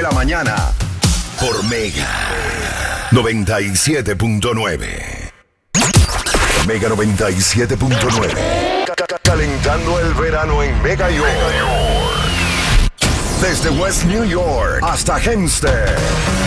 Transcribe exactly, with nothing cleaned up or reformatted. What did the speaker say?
la mañana. Por Mega noventa y siete punto nueve. Mega noventa y siete punto nueve. Calentando el verano en Mega York. Desde West New York hasta Hempstead.